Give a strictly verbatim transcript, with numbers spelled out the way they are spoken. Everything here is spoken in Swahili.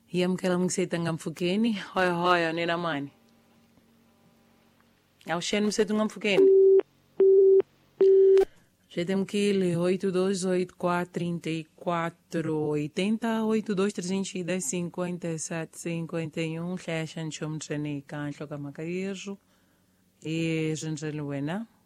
Yamkela mngisetanga mfukeni hoya hoya nena mani awusheni msetunga mfukeni Jetemquile oito dois oito quatro trinta e quatro oitenta oito dois trezentos e dez cinquenta e sete cinquenta e um Leshan chomtrene kanhloka makairju e jenjeluena